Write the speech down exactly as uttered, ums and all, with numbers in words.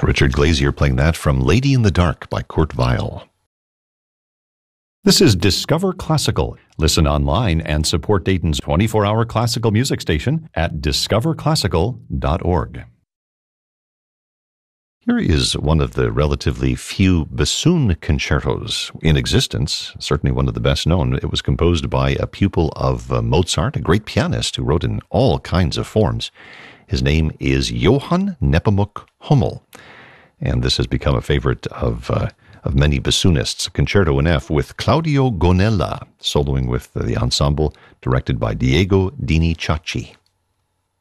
Richard Glazier playing that from Lady in the Dark by Kurt Weill. This is Discover Classical. Listen online and support Dayton's twenty-four hour classical music station at discover classical dot org. Here is one of the relatively few bassoon concertos in existence, certainly one of the best known. It was composed by a pupil of uh, Mozart, a great pianist who wrote in all kinds of forms. His name is Johann Nepomuk Hummel, and this has become a favorite of uh, of many bassoonists. A concerto in F with Claudio Gonella, soloing with the ensemble, directed by Diego Dini Ciacci.